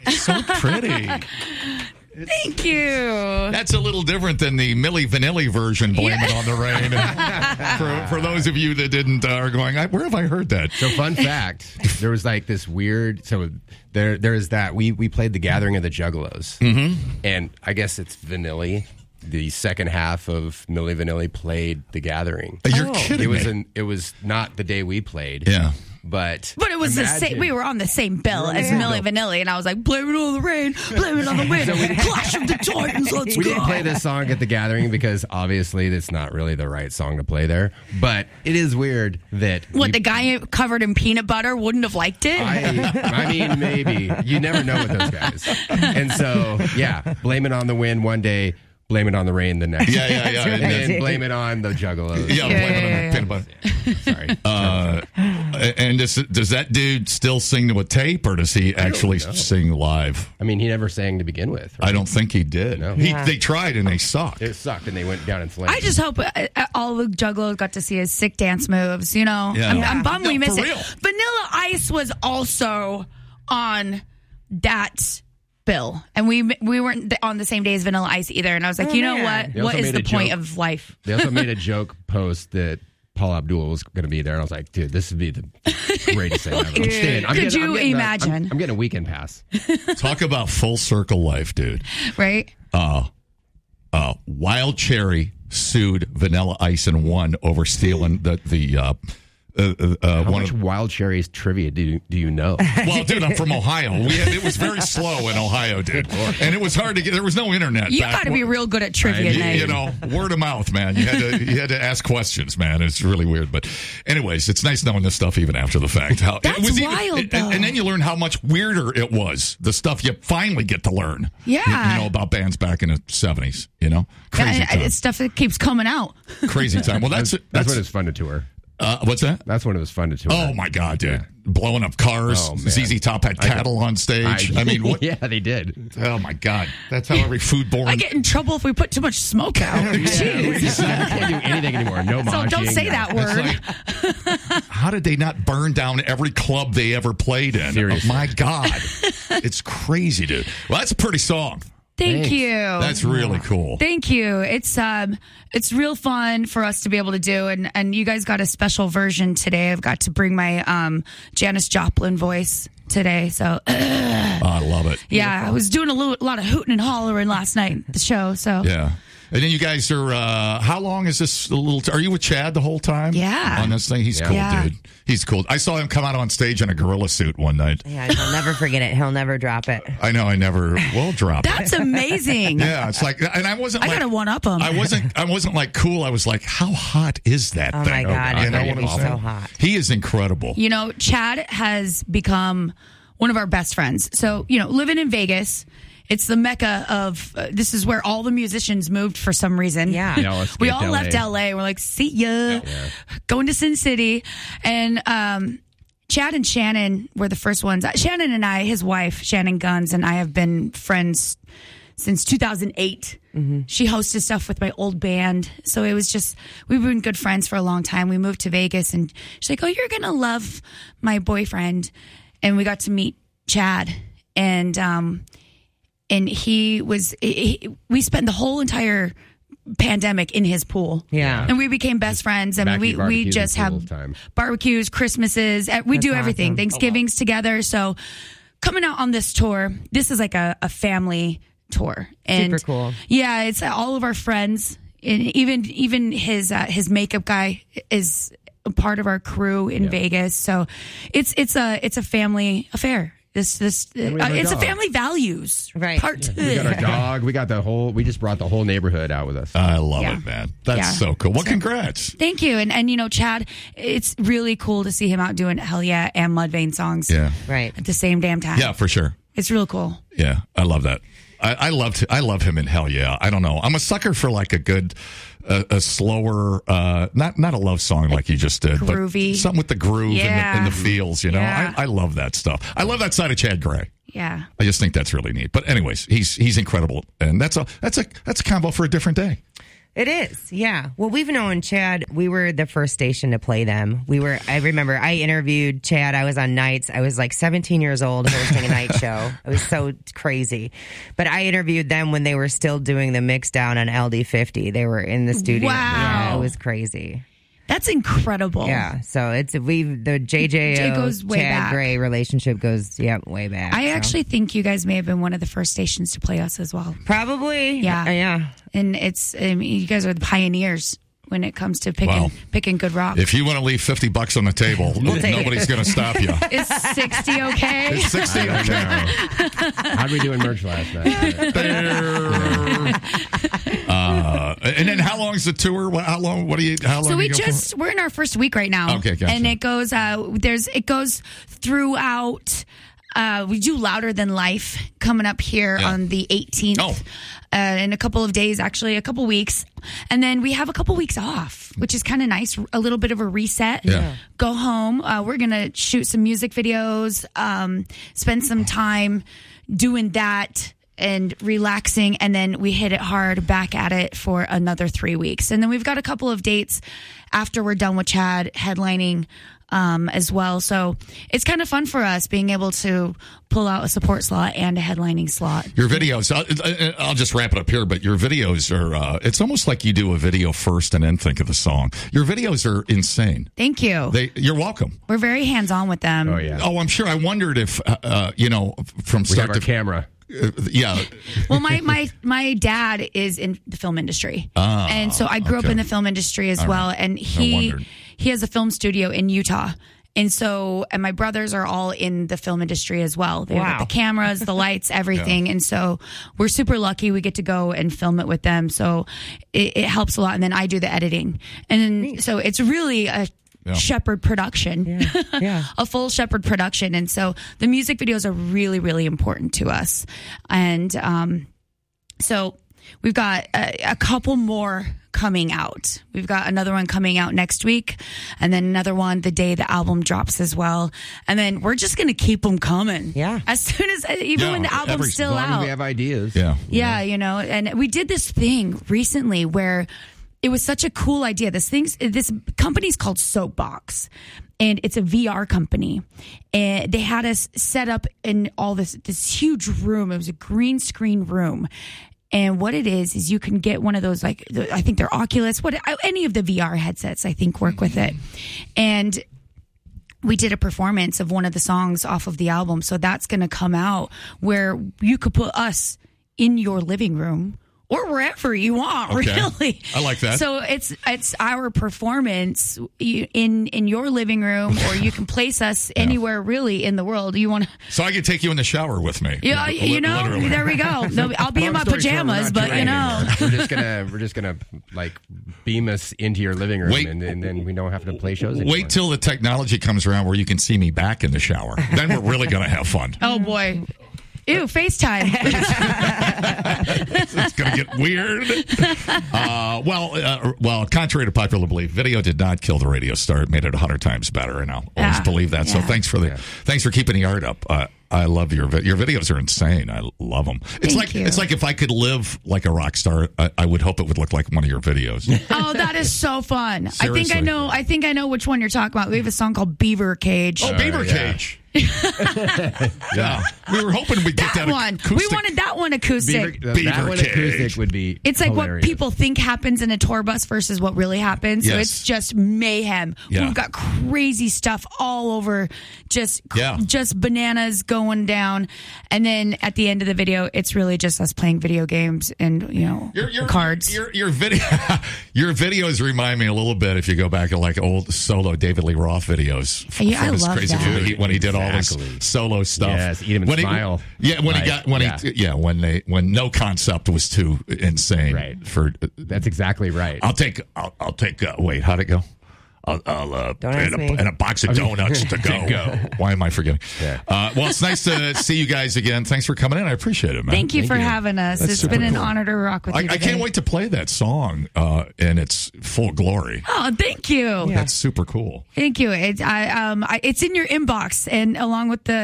So pretty. Thank you. That's a little different than the Milli Vanilli version, Blame It on the Rain. for those of you that didn't are going, where have I heard that? So fun fact, there was like this weird, so there is that, we played The Gathering of the Juggalos. Mm-hmm. And I guess it's Vanilli. The second half of Milli Vanilli played The Gathering. You're kidding me. It was not the day we played. Yeah. But it was the same. We were on the same bill as Milli Vanilli, and I was like, "Blame it on the rain, blame it on the wind, Clash of the Titans, let's go." We didn't play this song at The Gathering because obviously it's not really the right song to play there. But it is weird that the guy covered in peanut butter wouldn't have liked it. I mean, maybe you never know with those guys. And so, blame it on the wind one day. Blame it on the rain the next. Yeah. And then blame it on the Juggalos. Yeah, blame it on the peanut butter. Sorry. And does that dude still sing to a tape, or does he actually sing live? I mean, he never sang to begin with. Right? I don't think he did. No. They tried and they sucked. It sucked and they went down in flames. I just hope all the Juggalos got to see his sick dance moves. You know, I'm bummed we missed it. real. Vanilla Ice was also on that bill, and we weren't on the same day as Vanilla Ice either. And I was like, what is the point of life? They also made a joke post that Paula Abdul was going to be there, and I was like, dude, this would be the greatest thing ever. I'm staying. Could you imagine? I'm getting a weekend pass. Talk about full circle life, dude. Right? Wild Cherry sued Vanilla Ice and won over stealing the How much Wild Cherry's trivia do you know? Well, dude, I'm from Ohio. It was very slow in Ohio, dude. And it was hard to get. There was no internet. You got to be real good at trivia, Nate. You know, word of mouth, man. You had to ask questions, man. It's really weird. But anyways, it's nice knowing this stuff even after the fact. That's wild, though. And then you learn how much weirder it was. The stuff you finally get to learn. Yeah. You know, about bands back in the 70s, you know? Crazy time. It's stuff that keeps coming out. Crazy time. Well, that's when it's fun to tour. What's that? That's when it was fun to tour. Oh, my God, dude. Yeah. Blowing up cars. Oh, ZZ Top had cattle on stage. I mean, what? Yeah, they did. Oh, my God. That's how every foodborne... I get in trouble if we put too much smoke out. We can't do anything anymore. No moshing. So don't say that word. Like, how did they not burn down every club they ever played in? Seriously. Oh, my God. It's crazy, dude. Well, that's a pretty song. Thank you. That's really cool. Thank you. It's real fun for us to be able to do, and you guys got a special version today. I've got to bring my Janis Joplin voice today, so I love it. Yeah, I was doing a lot of hooting and hollering last night at the show. So yeah. And then you guys are, how long is this are you with Chad the whole time? Yeah. On this thing? He's cool, dude. He's cool. I saw him come out on stage in a gorilla suit one night. Yeah, he'll never forget it. He'll never drop it. I know, I never will drop it. That's amazing. Yeah, it's like, and I wasn't I gotta one up him. I wasn't like cool. I was like, how hot is that thing? Oh my God, you know what I'm saying? So hot. He is incredible. You know, Chad has become one of our best friends. So, you know, living in Vegas, it's the mecca of, this is where all the musicians moved for some reason. Yeah. We all left LA. We're like, see ya. Yeah. Going to Sin City. And Chad and Shannon were the first ones. Shannon and I, his wife, Shannon Guns, and I have been friends since 2008. Mm-hmm. She hosted stuff with my old band. So it was just, we've been good friends for a long time. We moved to Vegas and she's like, oh, you're going to love my boyfriend. And we got to meet Chad. And we spent the whole entire pandemic in his pool. Yeah. And we became best friends. I mean, we just have barbecues, Christmases. We do everything. Awesome. Thanksgivings together. So coming out on this tour, this is like a family tour. And super cool. Yeah, it's all of our friends. And even his makeup guy is a part of our crew in Vegas. So it's a family affair. It's a family values. Right. Part two. We got our dog. We just brought the whole neighborhood out with us. I love it, man. That's so cool. Well, congrats. Thank you. And you know, Chad, it's really cool to see him out doing Hell Yeah and Mudvayne songs. Yeah. Right. At the same damn time. Yeah, for sure. It's real cool. Yeah. I love that. I love him in Hell Yeah. I don't know. I'm a sucker for like a good, a slower, not a love song like you just did, groovy, but something with the groove and the feels. You know, I love that stuff. I love that side of Chad Gray. Yeah, I just think that's really neat. But anyways, he's incredible, and that's a combo for a different day. It is, yeah. Well, we've known Chad. We were the first station to play them. I remember I interviewed Chad. I was on nights. I was like 17 years old hosting a night show. It was so crazy. But I interviewed them when they were still doing the mix down on LD50. They were in the studio. Wow. Yeah, it was crazy. That's incredible. Yeah, so the JJO goes way Chad back. Gray relationship goes way back. I so. actually think you guys may have been one of the first stations to play us as well. Probably. Yeah. Yeah. And you guys are the pioneers when it comes to picking good rock. If you want to leave $50 on the table, nobody's going to stop you. Is 60 okay? It's 60 I okay. know. How'd we do in merch last night? And then how long is the tour? How long? How long? So do you go for? we're in our first week right now. Okay, gotcha. And it goes throughout. We do Louder Than Life coming up here on the 18th. Oh. In a couple of days, actually, a couple weeks. And then we have a couple weeks off, which is kind of nice. A little bit of a reset. Yeah. Go home. We're going to shoot some music videos, spend some time doing that and relaxing. And then we hit it hard back at it for another 3 weeks. And then we've got a couple of dates after we're done with Chad headlining as well. So it's kind of fun for us being able to pull out a support slot and a headlining slot. Your videos, I'll just wrap it up here, but your videos are, it's almost like you do a video first and then think of the song. Your videos are insane. Thank you. You're welcome. We're very hands-on with them. Oh, yeah. Oh, I'm sure. I wondered if, from We have start our to camera. Yeah. Well, my dad is in the film industry, and so I grew up okay. in the film industry as well. And wondered. he has a film studio in Utah, and my brothers are all in the film industry as well. They have the cameras, the lights, everything, and so we're super lucky we get to go and film it with them. So it helps a lot, and then I do the editing, and so it's really a Shepherd production, a full Shepherd production. And so the music videos are really, really important to us. And so we've got a couple more coming out. We've got another one coming out next week, and then another one the day the album drops as well. And then we're just going to keep them coming. Yeah. As soon as, even when the album's still As long as out. we have ideas. Yeah, and we did this thing recently where it was such a cool idea. This company's called Soapbox, and it's a VR company. And they had us set up in all this huge room. It was a green screen room. And what it is you can get one of those, like, I think they're Oculus, any of the VR headsets, I think, work with it. And we did a performance of one of the songs off of the album. So that's going to come out where you could put us in your living room or wherever you want, really. I like that. So it's our performance in your living room, or you can place us anywhere really in the world. You want to? So I could take you in the shower with me. Yeah, Literally. there we go. No, I'll be in my pajamas, but we're just gonna like beam us into your living room, and then we don't have to play shows anymore. Wait till the technology comes around where you can see me back in the shower. Then we're really going to have fun. Oh boy. Ew, FaceTime. It's going to get weird. Well, contrary to popular belief, video did not kill the radio star. It made it 100 times better, and I'll always believe that. So thanks for keeping the art up. I love your videos are insane. I love them. It's like if I could live like a rock star, I would hope it would look like one of your videos. Oh, that is so fun. Seriously. I think I know which one you're talking about. We have a song called Beaver Cage. Oh, Beaver Cage. Yeah, we were hoping we'd get that one. acoustic. We wanted that one acoustic. That one acoustic would be. It's like hilarious. what people think happens in a tour bus versus what really happens. So Yes. it's just mayhem. Yeah. We've got crazy stuff all over, just bananas going down. And then at the end of the video, it's really just us playing video games and cards. Your videos remind me a little bit if you go back to like old solo David Lee Roth videos. Yeah, I his love crazy that. when he did all this solo stuff. Yes, Eat 'em and Smile. When No Concept was too insane. Right. That's exactly right. I'll take. Wait, how'd it go? I'll Don't ask me. and a box of donuts to go. Why am I forgetting? Yeah. Well, it's nice to see you guys again. Thanks for coming in. I appreciate it, man. Thank you for having us. That's It's super been an cool. honor to rock with you I today. can't wait to play that song in its full glory. Oh, thank you. That's super cool. Thank you. It's in your inbox, and along with the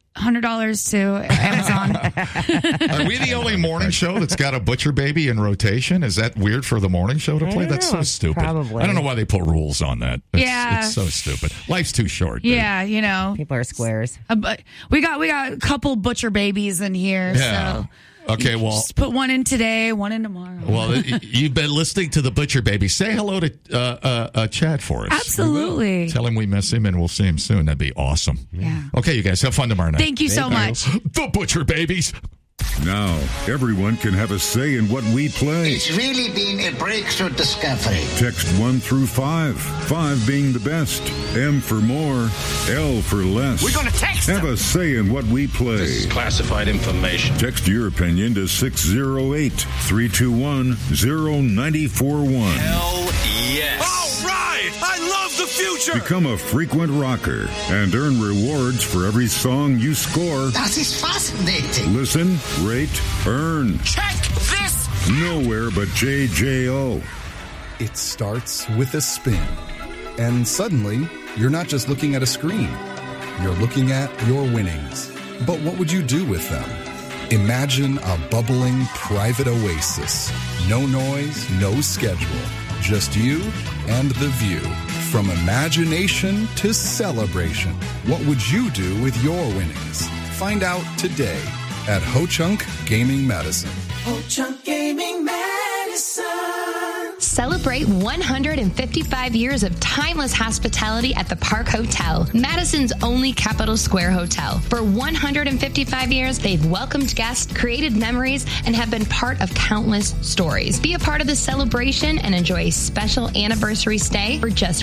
$100 to Amazon. Are we the only morning show that's got a Butcher Baby in rotation? Is that weird for the morning show to play? That's so stupid. Probably. I don't know why they put rules on that. It's so stupid. Life's too short. Dude. Yeah, you know. People are squares. We got a couple Butcher Babies in here. Yeah. So. Okay, well, just put one in today, one in tomorrow. Well, you've been listening to the Butcher Baby. Say hello to Chad for us. Absolutely. Tell him we miss him, and we'll see him soon. That'd be awesome. Yeah. Okay, you guys have fun tomorrow night. Thank you so much. The Butcher Babies. Now, everyone can have a say in what we play. It's really been a breakthrough discovery. Text 1 through 5, 5 being the best, M for more, L for less. We're going to text Have them. a say in what we play. This is classified information. Text your opinion to 608-321-0941. Hell yes. All right. I love the future. Become a frequent rocker and earn rewards for every song you score. That is fascinating. Listen, rate, earn. Check this. Nowhere but JJO. It starts with a spin. And suddenly, you're not just looking at a screen. You're looking at your winnings. But what would you do with them? Imagine a bubbling private oasis. No noise, no schedule. Just you and the view. From imagination to celebration. What would you do with your winnings? Find out today at Ho-Chunk Gaming Madison. Ho-Chunk Gaming Madison. Celebrate 155 years of timeless hospitality at the Park Hotel, Madison's only Capitol Square hotel. For 155 years, they've welcomed guests, created memories, and have been part of countless stories. Be a part of the celebration and enjoy a special anniversary stay for just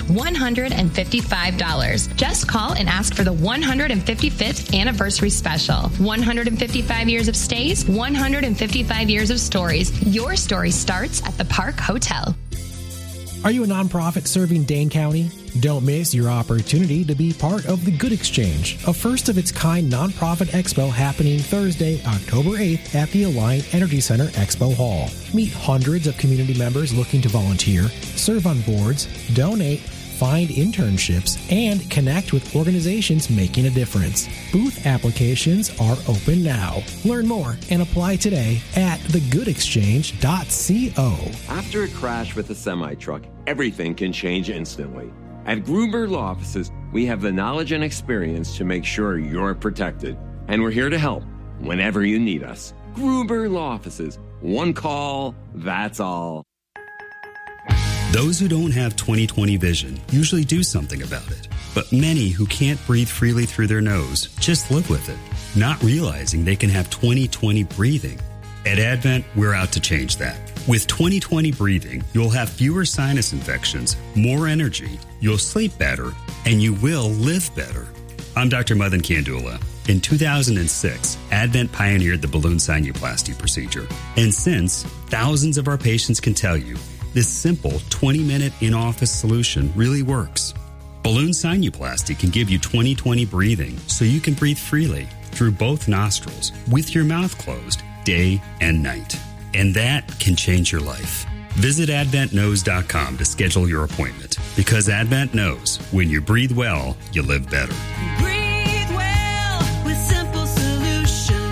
$155. Just call and ask for the 155th anniversary special. 155 years of stays, 155 years of stories. Your story starts at the Park Hotel. Are you a nonprofit serving Dane County? Don't miss your opportunity to be part of the Good Exchange, a first-of-its-kind nonprofit expo happening Thursday, October 8th at the Alliant Energy Center Expo Hall. Meet hundreds of community members looking to volunteer, serve on boards, donate, find internships, and connect with organizations making a difference. Booth applications are open now. Learn more and apply today at thegoodexchange.co. After a crash with a semi-truck, everything can change instantly. At Gruber Law Offices, we have the knowledge and experience to make sure you're protected. And we're here to help whenever you need us. Gruber Law Offices. One call, that's all. Those who don't have 20/20 vision usually do something about it. But many who can't breathe freely through their nose just live with it, not realizing they can have 20/20 breathing. At Advent, we're out to change that. With 20/20 breathing, you'll have fewer sinus infections, more energy, you'll sleep better, and you will live better. I'm Dr. Madan Kandula. In 2006, Advent pioneered the balloon sinuplasty procedure. And since, thousands of our patients can tell you, this simple 20-minute in-office solution really works. Balloon sinuplasty can give you 20/20 breathing so you can breathe freely through both nostrils with your mouth closed day and night. And that can change your life. Visit AdventKnows.com to schedule your appointment because Advent knows when you breathe well, you live better. Breathe well with simple solutions.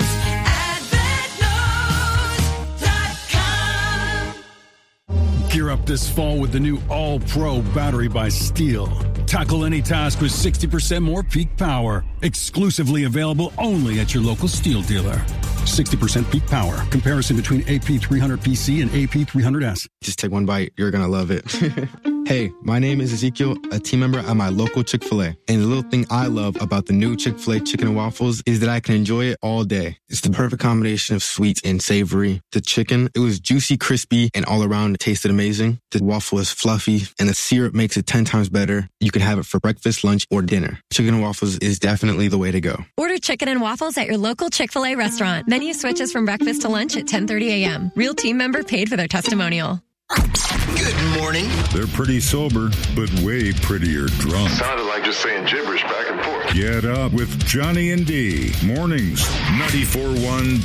AdventKnows.com. Gear up this fall with the new All-Pro battery by Steel. Tackle any task with 60% more peak power. Exclusively available only at your local Steel dealer. 60% peak power. Comparison between AP300PC and AP300S. Just take one bite. You're going to love it. Hey, my name is Ezekiel, a team member at my local Chick-fil-A. And the little thing I love about the new Chick-fil-A chicken and waffles is that I can enjoy it all day. It's the perfect combination of sweet and savory. The chicken, it was juicy, crispy, and all around it tasted amazing. The waffle is fluffy, and the syrup makes it 10 times better. You can have it for breakfast, lunch, or dinner. Chicken and waffles is definitely the way to go. Order chicken and waffles at your local Chick-fil-A restaurant. Menu switches from breakfast to lunch at 10:30 a.m. Real team member paid for their testimonial. Good morning. They're pretty sober, but way prettier drunk. Sounded like just saying gibberish back and forth. Get up with Johnny and D. Mornings, 94.1